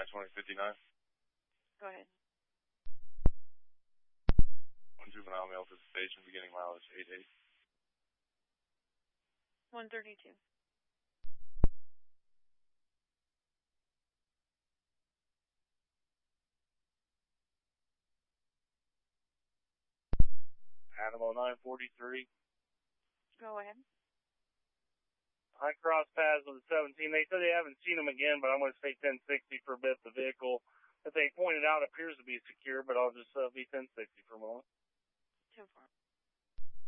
2059. Go ahead. One juvenile male to the station, beginning mileage 88. 132. Animal 943. Go ahead. I crossed paths with the 17. They said they haven't seen him again, but I'm going to say 1060 for a bit. The vehicle that they pointed out appears to be secure, but I'll just be 1060 for a moment. 10-4.